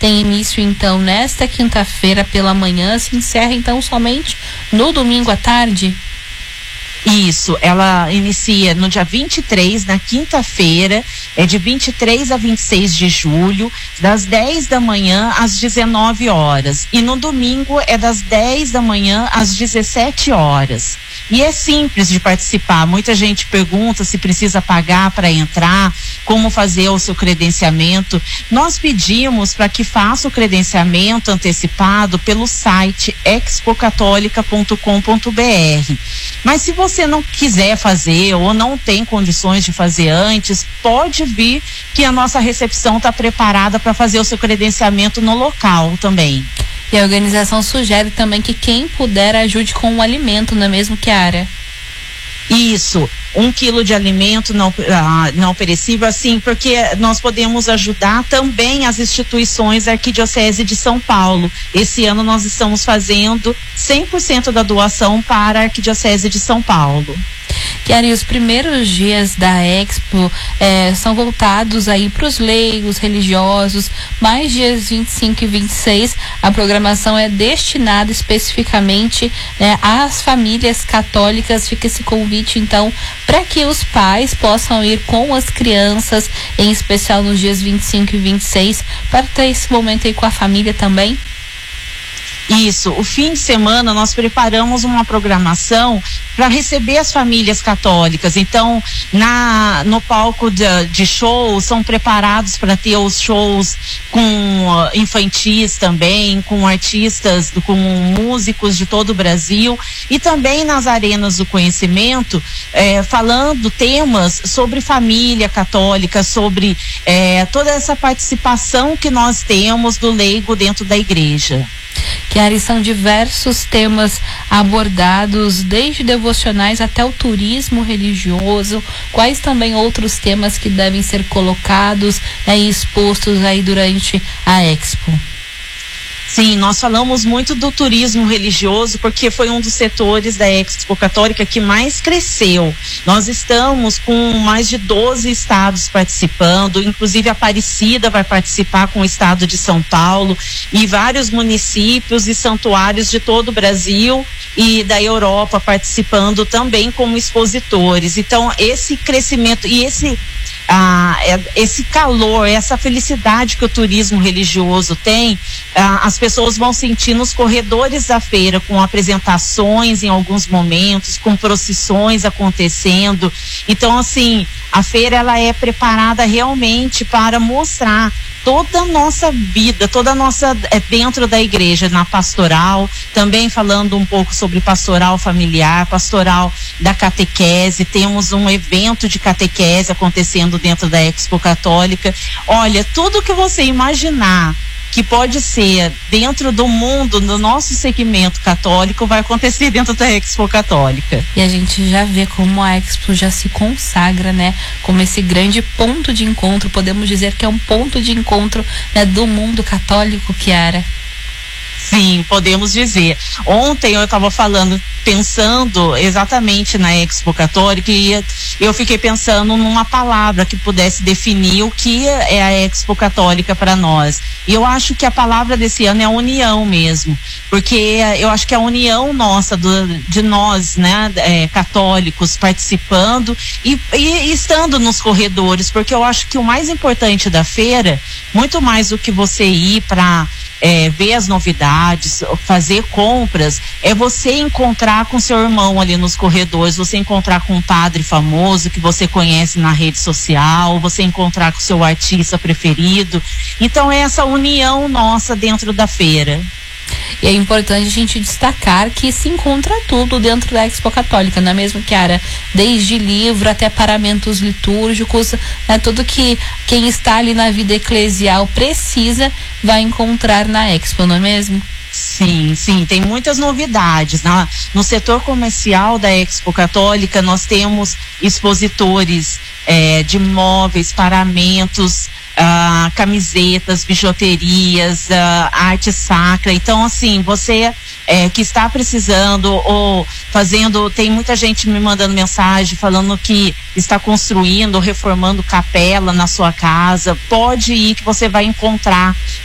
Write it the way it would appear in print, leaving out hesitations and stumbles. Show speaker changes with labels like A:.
A: tem início então nesta quinta-feira pela manhã, se encerra então somente no domingo à tarde?
B: Isso, ela inicia no dia 23, na quinta-feira, é de 23 a 26 de julho, das 10 da manhã às 19 horas. E no domingo é das 10 da manhã às 17 horas. E é simples de participar. Muita gente pergunta se precisa pagar para entrar, como fazer o seu credenciamento. Nós pedimos para que faça o credenciamento antecipado pelo site expocatólica.com.br. Mas se você não quiser fazer ou não tem condições de fazer antes, pode vir que a nossa recepção está preparada para fazer o seu credenciamento no local também.
A: E a organização sugere também que quem puder ajude com o alimento, não é mesmo, Kiara?
B: Isso, 1 quilo de alimento não perecível, assim, porque nós podemos ajudar também as instituições da Arquidiocese de São Paulo. Esse ano nós estamos fazendo 100% da doação para a Arquidiocese de São Paulo.
A: Kiara, e os primeiros dias da Expo são voltados aí para os leigos, religiosos, mais dias 25 e 26, a programação é destinada especificamente às famílias católicas. Fica esse convite então para que os pais possam ir com as crianças, em especial nos dias 25 e 26, para ter esse momento aí com a família também.
B: Isso, o fim de semana nós preparamos uma programação para receber as famílias católicas. Então, no palco de shows, são preparados para ter os shows com infantis também, com artistas, com músicos de todo o Brasil, e também nas arenas do conhecimento, falando temas sobre família católica, sobre toda essa participação que nós temos do leigo dentro da igreja.
A: Kiara, são diversos temas abordados, desde devocionais até o turismo religioso. Quais também outros temas que devem ser colocados e expostos aí durante a Expo?
B: Sim, nós falamos muito do turismo religioso porque foi um dos setores da Expo Católica que mais cresceu. Nós estamos com mais de 12 estados participando, inclusive a Aparecida vai participar com o estado de São Paulo e vários municípios e santuários de todo o Brasil e da Europa participando também como expositores. Então, esse crescimento e esse calor, essa felicidade que o turismo religioso tem, as pessoas vão sentir nos corredores da feira, com apresentações em alguns momentos, com procissões acontecendo. Então, assim, a feira ela é preparada realmente para mostrar toda a nossa vida, toda a nossa dentro da igreja, na pastoral, também falando um pouco sobre pastoral familiar, pastoral da catequese. Temos um evento de catequese acontecendo dentro da Expo Católica. Olha, tudo que você imaginar que pode ser dentro do mundo, do nosso segmento católico, vai acontecer dentro da Expo Católica.
A: E a gente já vê como a Expo já se consagra, né? Como esse grande ponto de encontro, podemos dizer que é um ponto de encontro, né, do mundo católico, Kiara.
B: Sim, podemos dizer. Ontem eu estava pensando exatamente na Expo Católica e eu fiquei pensando numa palavra que pudesse definir o que é a Expo Católica para nós. E eu acho que a palavra desse ano é a união mesmo, porque eu acho que a união nossa, de nós, né, católicos, participando e estando nos corredores, porque eu acho que o mais importante da feira, muito mais do que você ir para ver as novidades, fazer compras, é você encontrar com seu irmão ali nos corredores, você encontrar com um padre famoso que você conhece na rede social, você encontrar com seu artista preferido. Então é essa união nossa dentro da feira.
A: E é importante a gente destacar que se encontra tudo dentro da Expo Católica, não é mesmo, Kiara? Desde livro até paramentos litúrgicos, né? Tudo que quem está ali na vida eclesial precisa vai encontrar na Expo, não é mesmo?
B: Sim, tem muitas novidades. No setor comercial da Expo Católica nós temos expositores de móveis, paramentos, camisetas, bijuterias, arte sacra. Então, assim, você que está precisando ou fazendo, tem muita gente me mandando mensagem falando que está construindo ou reformando capela na sua casa, pode ir que você vai encontrar